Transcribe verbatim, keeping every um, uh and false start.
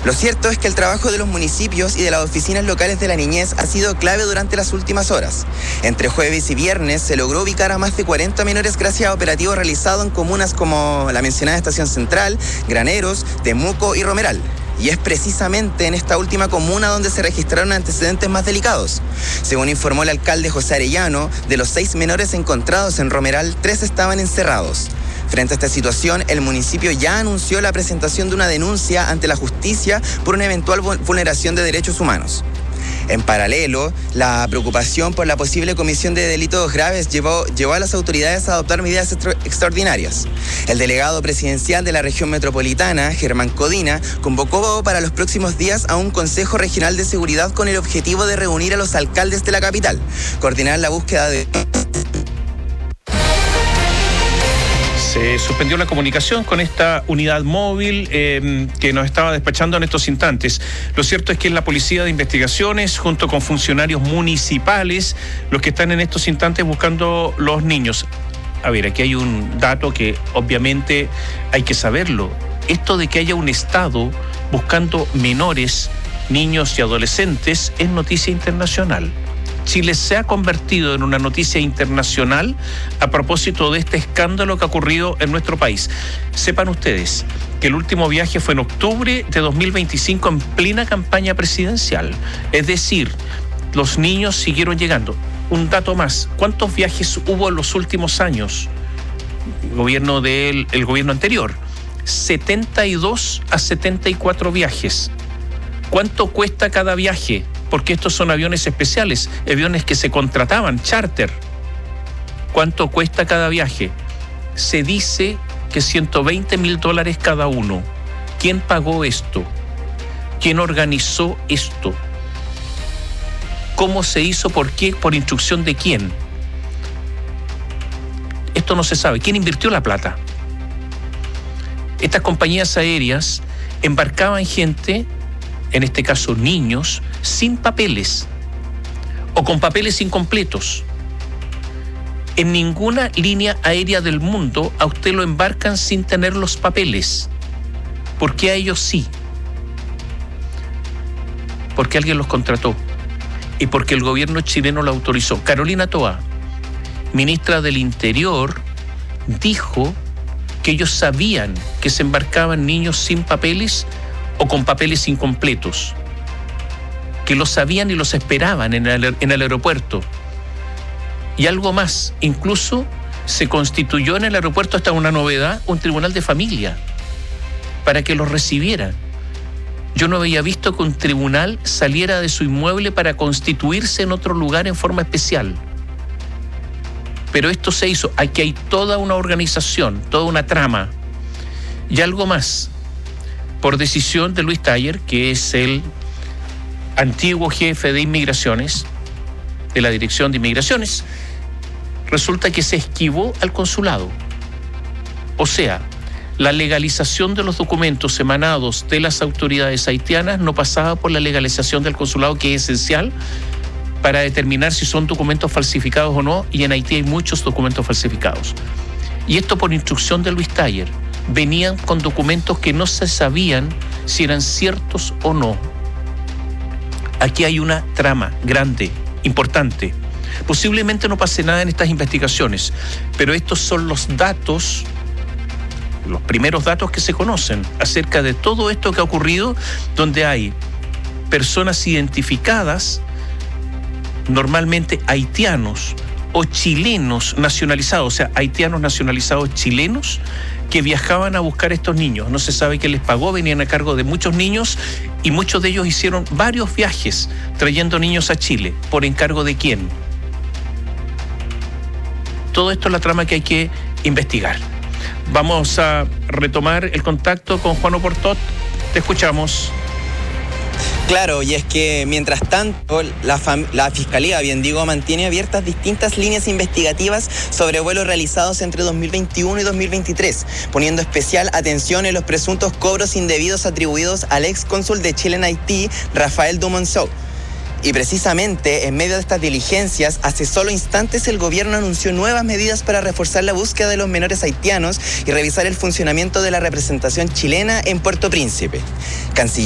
Lo cierto es que el trabajo de los municipios y de las oficinas locales de la niñez ha sido clave durante las últimas horas. Entre jueves y viernes se logró ubicar a más de cuarenta menores gracias a operativos realizados en comunas como la mencionada Estación Central, Graneros, Temuco y Romeral. Y es precisamente en esta última comuna donde se registraron antecedentes más delicados. Según informó el alcalde José Arellano, de los seis menores encontrados en Romeral, tres estaban encerrados. Frente a esta situación, el municipio ya anunció la presentación de una denuncia ante la justicia por una eventual vulneración de derechos humanos. En paralelo, la preocupación por la posible comisión de delitos graves llevó, llevó a las autoridades a adoptar medidas extra, extraordinarias. El delegado presidencial de la región metropolitana, Germán Codina, convocó para los próximos días a un Consejo Regional de Seguridad con el objetivo de reunir a los alcaldes de la capital, coordinar la búsqueda de... Se suspendió la comunicación con esta unidad móvil eh, que nos estaba despachando en estos instantes. Lo cierto es que es la Policía de Investigaciones, junto con funcionarios municipales, los que están en estos instantes buscando los niños. A ver, aquí hay un dato que obviamente hay que saberlo. Esto de que haya un Estado buscando menores, niños y adolescentes es noticia internacional. Chile se ha convertido en una noticia internacional a propósito de este escándalo que ha ocurrido en nuestro país. Sepan ustedes que el último viaje fue en octubre de dos mil veinticinco en plena campaña presidencial. Es decir, los niños siguieron llegando. Un dato más, ¿cuántos viajes hubo en los últimos años? El gobierno del el gobierno anterior, setenta y dos a setenta y cuatro viajes. ¿Cuánto cuesta cada viaje? Porque estos son aviones especiales, aviones que se contrataban, charter. ¿Cuánto cuesta cada viaje? Se dice que ciento veinte mil dólares cada uno. ¿Quién pagó esto? ¿Quién organizó esto? ¿Cómo se hizo? ¿Por qué? ¿Por instrucción de quién? Esto no se sabe. ¿Quién invirtió la plata? Estas compañías aéreas embarcaban gente, en este caso niños, sin papeles o con papeles incompletos. En ninguna línea aérea del mundo a usted lo embarcan sin tener los papeles. ¿Por qué a ellos sí? Porque alguien los contrató y porque el gobierno chileno lo autorizó. Carolina Toá, ministra del Interior, dijo que ellos sabían que se embarcaban niños sin papeles o con papeles incompletos, que lo sabían y los esperaban en el, en el aeropuerto. Y algo más, incluso se constituyó en el aeropuerto, hasta una novedad, un tribunal de familia para que los recibiera. Yo no había visto que un tribunal saliera de su inmueble para constituirse en otro lugar en forma especial. Pero esto se hizo. Aquí hay toda una organización, toda una trama. Y algo más, por decisión de Luis Taller, que es el antiguo jefe de inmigraciones, de la Dirección de Inmigraciones, resulta que se esquivó al consulado. O sea, la legalización de los documentos emanados de las autoridades haitianas no pasaba por la legalización del consulado, que es esencial para determinar si son documentos falsificados o no, y en Haití hay muchos documentos falsificados. Y esto por instrucción de Luis Taller. Venían con documentos que no se sabían si eran ciertos o no. Aquí hay una trama grande, importante. Posiblemente no pase nada en estas investigaciones, pero estos son los datos, los primeros datos que se conocen acerca de todo esto que ha ocurrido, donde hay personas identificadas, normalmente haitianos o chilenos nacionalizados, o sea, haitianos nacionalizados chilenos, que viajaban a buscar a estos niños. No se sabe quién les pagó, venían a cargo de muchos niños y muchos de ellos hicieron varios viajes trayendo niños a Chile. ¿Por encargo de quién? Todo esto es la trama que hay que investigar. Vamos a retomar el contacto con Juan Oportot. Te escuchamos. Claro, y es que mientras tanto la, fam- la Fiscalía, bien digo, mantiene abiertas distintas líneas investigativas sobre vuelos realizados entre dos mil veintiuno y dos mil veintitrés, poniendo especial atención en los presuntos cobros indebidos atribuidos al ex cónsul de Chile en Haití, Rafael Dumonceau. Y precisamente en medio de estas diligencias, hace solo instantes el gobierno anunció nuevas medidas para reforzar la búsqueda de los menores haitianos y revisar el funcionamiento de la representación chilena en Puerto Príncipe. Canciller